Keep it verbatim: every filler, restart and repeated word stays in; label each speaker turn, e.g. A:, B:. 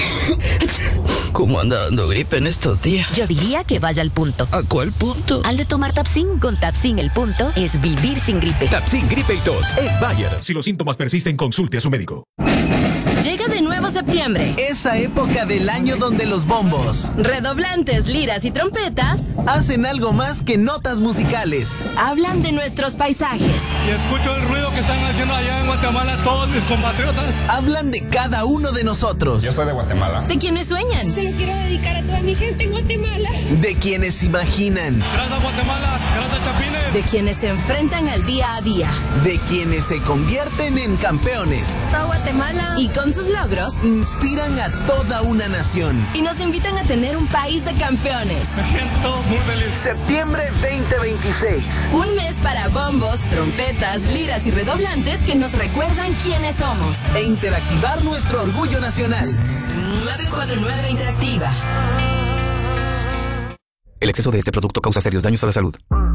A: ¿Cómo anda dando gripe en estos días?
B: Yo diría que vaya al punto.
A: ¿A cuál punto?
B: Al de tomar Tapsin. Con Tapsin el punto es vivir sin gripe.
C: Tapsin gripe y tos es Bayer. Si los síntomas persisten, consulte a su médico.
D: Llega de nuevo septiembre.
E: Esa época del año donde los bombos,
D: redoblantes, liras y trompetas
E: hacen algo más que notas musicales.
D: Hablan de nuestros paisajes.
F: Y escucho el ruido que están haciendo allá en Guatemala todos mis compatriotas.
E: Hablan de cada uno de nosotros.
G: Yo soy de Guatemala.
D: De quienes sueñan.
H: Se lo quiero dedicar a toda mi gente en Guatemala.
E: De quienes imaginan.
F: Gracias Guatemala, gracias Chapines.
D: De quienes se enfrentan al día a día.
E: De quienes se convierten en campeones.
H: Toda Guatemala.
D: Y con sus logros
E: inspiran a toda una nación.
D: Y nos invitan a tener un país de campeones.
F: Me siento muy feliz.
E: Septiembre veinte veintiséis.
D: Un mes para bombos, trompetas, liras y redoblantes que nos recuerdan quiénes somos.
E: E interactivar nuestro orgullo nacional.
D: nueve cuatro nueve Interactiva.
C: El exceso de este producto causa serios daños a la salud.